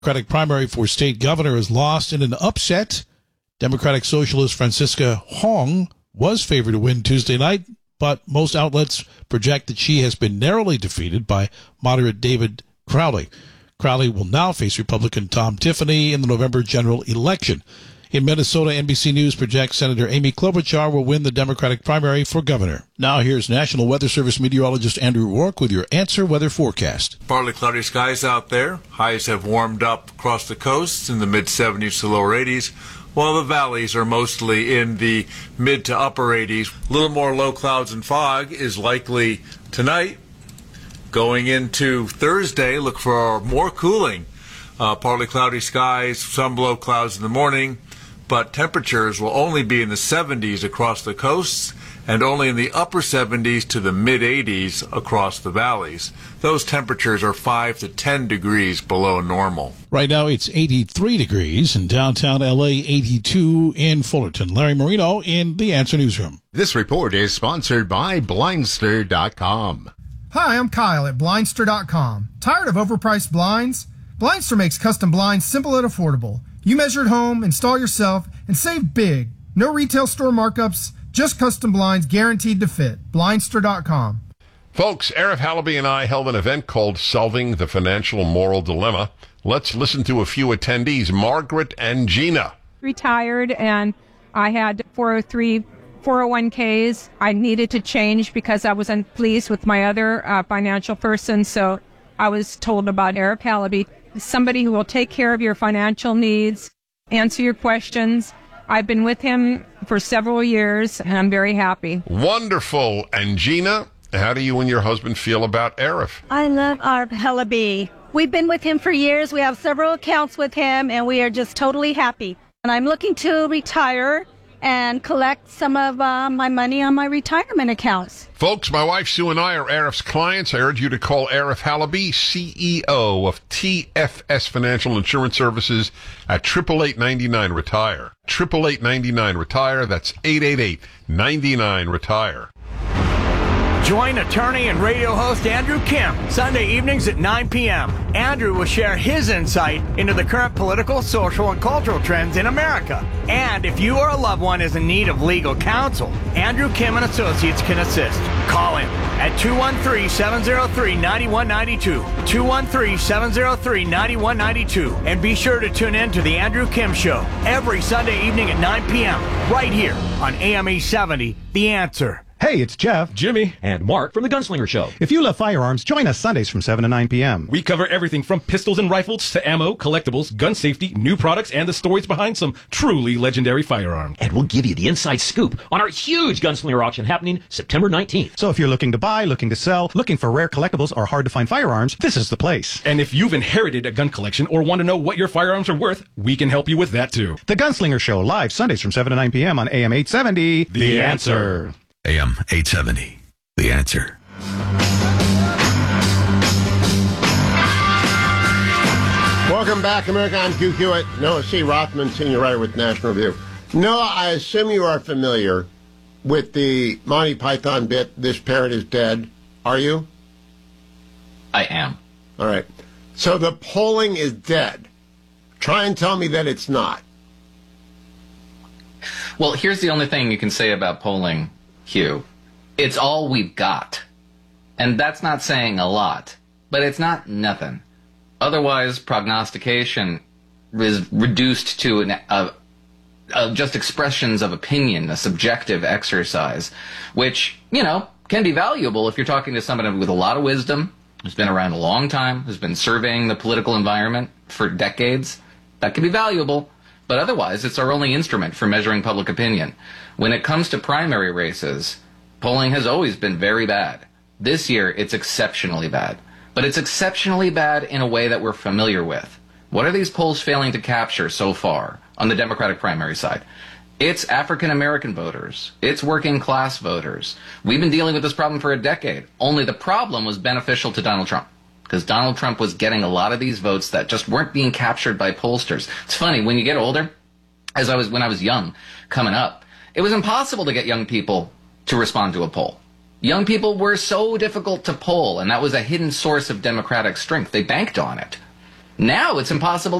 Democratic primary for state governor is lost in an upset. Democratic Socialist Francisca Hong was favored to win Tuesday night, but most outlets project that she has been narrowly defeated by moderate David Crowley. Crowley will now face Republican Tom Tiffany in the November general election. In Minnesota, NBC News projects Senator Amy Klobuchar will win the Democratic primary for governor. Now here's National Weather Service meteorologist Andrew Rourke with your Answer Weather forecast. Partly cloudy skies out there. Highs have warmed up across the coasts in the mid-70s to lower 80s, while the valleys are mostly in the mid to upper 80s. A little more low clouds and fog is likely tonight. Going into Thursday, look for more cooling. Partly cloudy skies, some low clouds in the morning, but temperatures will only be in the 70s across the coasts and only in the upper 70s to the mid-80s across the valleys. Those temperatures are 5 to 10 degrees below normal. Right now it's 83 degrees in downtown L.A., 82 in Fullerton. Larry Marino in the Answer Newsroom. This report is sponsored by Blindster.com. Hi, I'm Kyle at Blindster.com. Tired of overpriced blinds? Blindster makes custom blinds simple and affordable. You measure at home, install yourself, and save big. No retail store markups, just custom blinds guaranteed to fit. Blindster.com. Folks, Arif Halaby and I held an event called Solving the Financial Moral Dilemma. Let's listen to a few attendees, Margaret and Gina. Retired, and I had 403 401ks. I needed to change because I wasn't pleased with my other financial person, so I was told about Arif Halaby, somebody who will take care of your financial needs, answer your questions. I've been with him for several years, and I'm very happy. Wonderful. And Gina, how do you and your husband feel about Arif? I love Arif Halaby. We've been with him for years. We have several accounts with him, and we are just totally happy. And I'm looking to retire and collect some of my money on my retirement accounts. Folks, my wife Sue and I are Arif's clients. I urge you to call Arif Halaby, CEO of TFS Financial Insurance Services at 888-99-RETIRE. 888-99-RETIRE. That's 888-99-RETIRE. Join attorney and radio host Andrew Kim Sunday evenings at 9 p.m. Andrew will share his insight into the current political, social, and cultural trends in America. And if you or a loved one is in need of legal counsel, Andrew Kim and Associates can assist. Call him at 213-703-9192, 213-703-9192, and be sure to tune in to the Andrew Kim Show every Sunday evening at 9 p.m. right here on AME 70, The Answer. Hey, it's Jeff, Jimmy, and Mark from The Gunslinger Show. If you love firearms, join us Sundays from 7 to 9 p.m. We cover everything from pistols and rifles to ammo, collectibles, gun safety, new products, and the stories behind some truly legendary firearms. And we'll give you the inside scoop on our huge Gunslinger auction happening September 19th. So if you're looking to buy, looking to sell, looking for rare collectibles or hard-to-find firearms, this is the place. And if you've inherited a gun collection or want to know what your firearms are worth, we can help you with that, too. The Gunslinger Show, live Sundays from 7 to 9 p.m. on AM 870. The Answer. AM 870, The Answer. Welcome back, America. I'm Hugh Hewitt. Noah C. Rothman, senior writer with National Review. Noah, I assume you are familiar with the Monty Python bit, This Parrot is Dead. Are you? I am. All right. So the polling is dead. Try and tell me that it's not. Well, here's the only thing you can say about polling, Hugh. It's all we've got. And that's not saying a lot, but it's not nothing. Otherwise, prognostication is reduced to just expressions of opinion, a subjective exercise, which, you know, can be valuable if you're talking to somebody with a lot of wisdom, who's been around a long time, who's been surveying the political environment for decades. That can be valuable. But otherwise, it's our only instrument for measuring public opinion. When it comes to primary races, polling has always been very bad. This year, it's exceptionally bad. But it's exceptionally bad in a way that we're familiar with. What are these polls failing to capture so far on the Democratic primary side? It's African-American voters. It's working-class voters. We've been dealing with this problem for a decade. Only the problem was beneficial to Donald Trump, because Donald Trump was getting a lot of these votes that just weren't being captured by pollsters. It's funny, when you get older, when I was young, coming up, it was impossible to get young people to respond to a poll. Young people were so difficult to poll, and that was a hidden source of Democratic strength. They banked on it. Now it's impossible